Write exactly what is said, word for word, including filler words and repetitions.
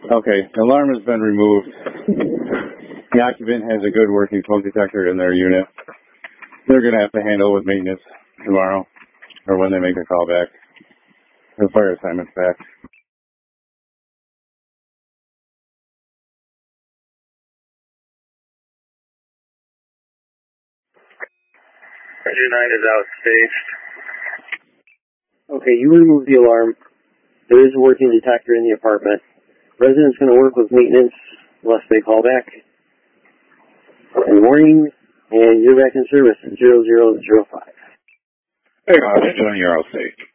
Okay, the alarm has been removed. The occupant has a good working smoke detector in their unit. They're going to have to handle with maintenance tomorrow, or when they make a call back. The fire assignment's back. Roger nine is out staged. Okay, you remove the alarm. There is a working detector in the apartment. Resident's going to work with maintenance unless they call back in the morning, and you're back in service at zero zero zero five. Hey, Roger, you're out staged.